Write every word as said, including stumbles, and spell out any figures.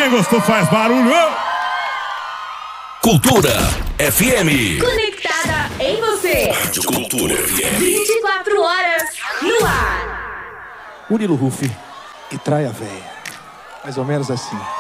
Quem gostou faz barulho. Cultura F M. Conectada em você. Rádio Cultura F M. vinte e quatro horas no ar. Murilo Rufi e Traia Véia. Mais ou menos assim.